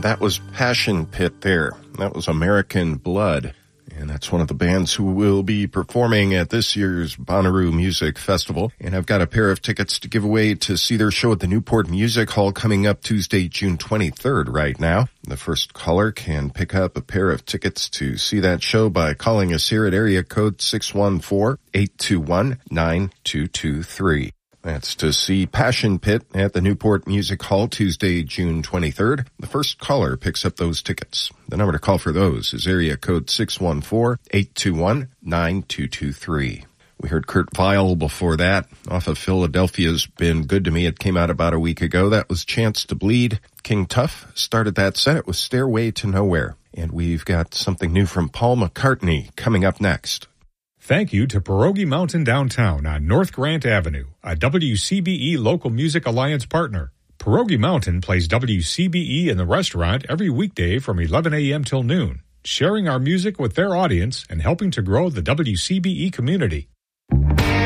That was Passion Pit there. That was American Blood. And that's one of the bands who will be performing at this year's Bonnaroo Music Festival. And I've got a pair of tickets to give away to see their show at the Newport Music Hall coming up Tuesday, June 23rd right now. The first caller can pick up a pair of tickets to see that show by calling us here at area code 614-821-9223. That's to see Passion Pit at the Newport Music Hall Tuesday, June 23rd. The first caller picks up those tickets. The number to call for those is area code 614-821-9223. We heard Kurt Vile before that off of Philadelphia's Been Good to Me. It came out about a week ago. That was Chance to Bleed. King Tuff started that set. It was Stairway to Nowhere. And we've got something new from Paul McCartney coming up next. Thank you to Pierogi Mountain Downtown on North Grant Avenue, a WCBE Local Music Alliance partner. Pierogi Mountain plays WCBE in the restaurant every weekday from 11 a.m. till noon, sharing our music with their audience and helping to grow the WCBE community.